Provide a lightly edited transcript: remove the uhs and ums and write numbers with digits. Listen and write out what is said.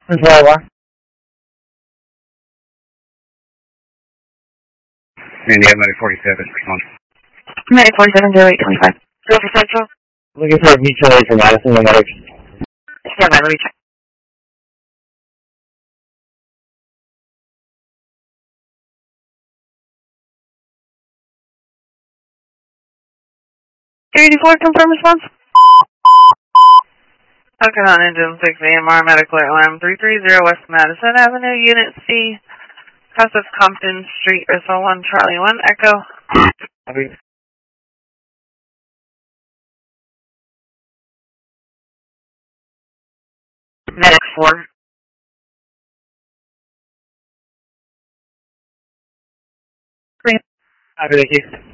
Control 1. India, Medic 47, respond. Medic 47, 0825. Go for Central. Looking for a mutual aid for Madison and Medic. Stand by, let me check. Confirm response. Falcon on engine 6 AMR medical alarm 330 West Madison Avenue, Unit C, cross of Compton Street, Ursula 1, Charlie 1, Echo. Copy. Medic 4. Copy, thank you.